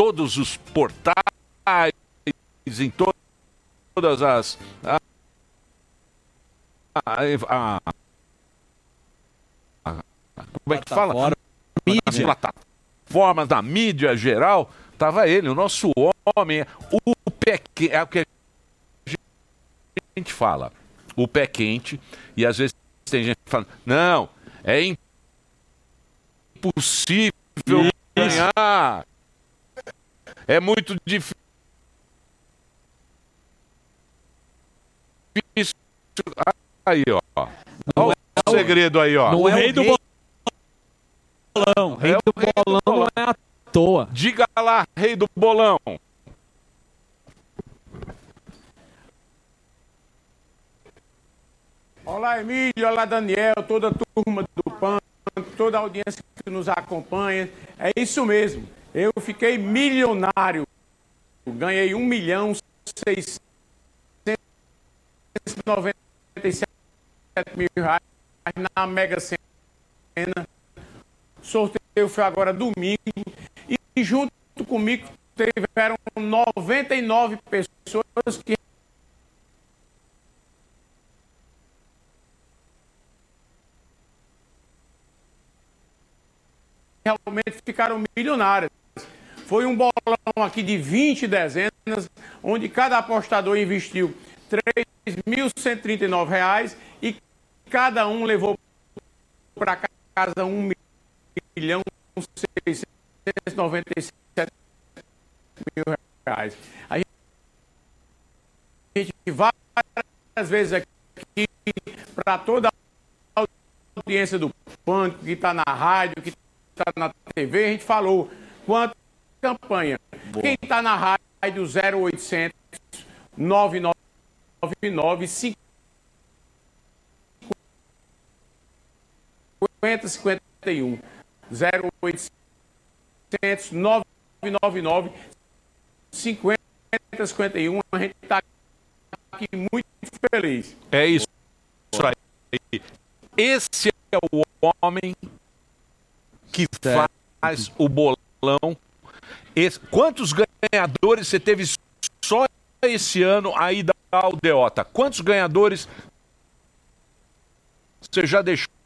todos os portais, em todas as... como é que fala? Mídia. Plataformas da mídia geral, tava ele, o nosso homem, o pé quente, é o que a gente fala, o pé quente, e às vezes tem gente falando, não, é impossível ganhar, é muito difícil. Aí, ó. Olha o segredo aí, ó. Não é o rei do bolão. Rei do bolão não é à toa. Diga lá, rei do bolão. Olá, Emílio, olá, Daniel, toda a turma do PAN, toda a audiência que nos acompanha. É isso mesmo. Eu fiquei milionário. Ganhei R$1.697.000 na Mega Sena. O sorteio foi agora domingo. E junto comigo tiveram 99 pessoas que realmente ficaram milionárias. Foi um bolão aqui de 20 dezenas, onde cada apostador investiu R$3.139 e cada um levou para casa R$1.697.000. A gente várias vezes aqui para toda a audiência do Pânico, que está na rádio, que está na TV, a gente falou quanto campanha. Boa. Quem está na rádio 0800 999 5051 0800 999 5051. A gente está aqui muito feliz. É isso aí. Esse é o homem que faz o bolão. Quantos ganhadores você teve só esse ano aí da Aldeota? Quantos ganhadores você já deixou